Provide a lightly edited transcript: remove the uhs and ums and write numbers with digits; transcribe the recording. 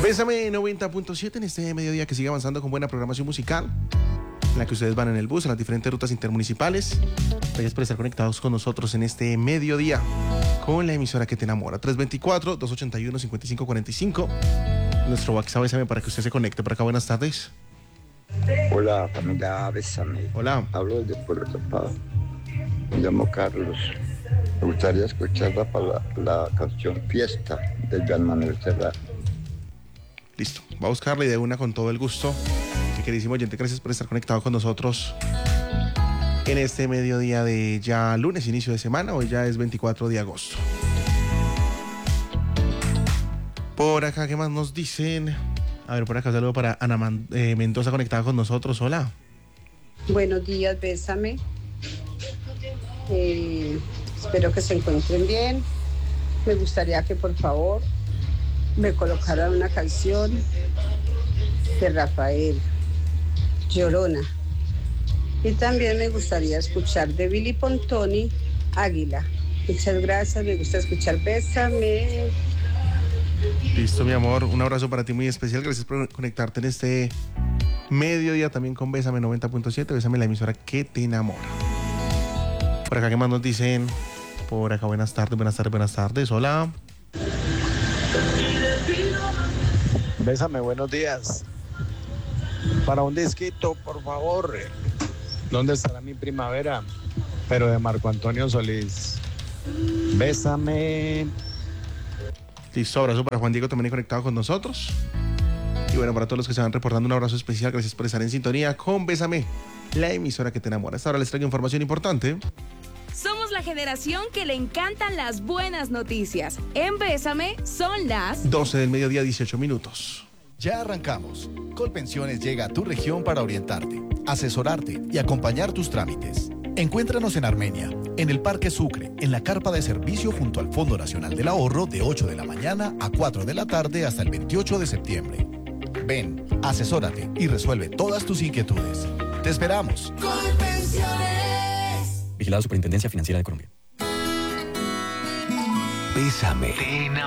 Bésame 90.7 en este mediodía que sigue avanzando con buena programación musical, en la que ustedes van en el bus, en las diferentes rutas intermunicipales. Gracias por estar conectados con nosotros en este mediodía con la emisora que te enamora. 324-281-5545. Nuestro WhatsApp, Bésame, para que usted se conecte por acá. Buenas tardes. Hola, familia Bésame. Hola. Hablo desde Pueblo Tapado. Me llamo Carlos. Me gustaría escuchar la canción Fiesta del Joan Manuel Serrat. Listo, va a buscarla y de una con todo el gusto. Mi queridísimo oyente, gracias por estar conectado con nosotros en este mediodía de ya lunes, inicio de semana. Hoy ya es 24 de agosto. Por acá, ¿qué más nos dicen? A ver, por acá saludo para Ana Mendoza conectada con nosotros. Hola. Buenos días, Bésame. Espero que se encuentren bien. Me gustaría que por favor me colocaran una canción de Rafael, Llorona. Y también me gustaría escuchar de Billy Pontoni, Águila. Muchas gracias, me gusta escuchar Bésame. Listo, mi amor, un abrazo para ti muy especial. Gracias por conectarte en este mediodía también con Bésame 90.7. Bésame, la emisora que te enamora. Por acá, ¿qué más nos dicen? Por acá, buenas tardes, buenas tardes, buenas tardes. Hola. Bésame, buenos días. Para un disquito, por favor. ¿Dónde estará mi primavera? Pero de Marco Antonio Solís. Bésame. Listo, abrazo para Juan Diego también conectado con nosotros. Y bueno, para todos los que se van reportando, un abrazo especial. Gracias por estar en sintonía con Bésame, la emisora que te enamora. Hasta ahora les traigo información importante. Somos la generación que le encantan las buenas noticias. En Bésame son las 12 del mediodía, 18 minutos. Ya arrancamos. Colpensiones llega a tu región para orientarte, asesorarte y acompañar tus trámites. Encuéntranos en Armenia, en el Parque Sucre, en la carpa de servicio junto al Fondo Nacional del Ahorro de 8 de la mañana a 4 de la tarde hasta el 28 de septiembre. Ven, asesórate y resuelve todas tus inquietudes. ¡Te esperamos! Vigilado Superintendencia Financiera de Colombia. Bésame.